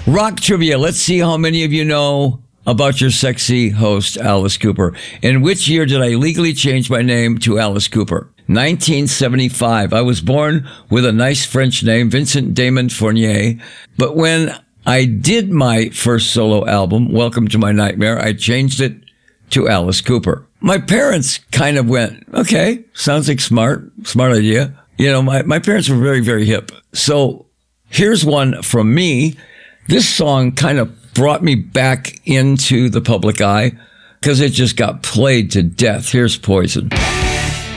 Rock trivia. Let's see how many of you know about your sexy host, Alice Cooper. In which year did I legally change my name to Alice Cooper? 1975. I was born with a nice French name, Vincent Damon Fournier. But when I did my first solo album, Welcome to My Nightmare, I changed it to Alice Cooper. My parents kind of went, okay, sounds like smart idea. You know, my parents were very, very hip. So here's one from me. This song kind of brought me back into the public eye because it just got played to death. Here's Poison.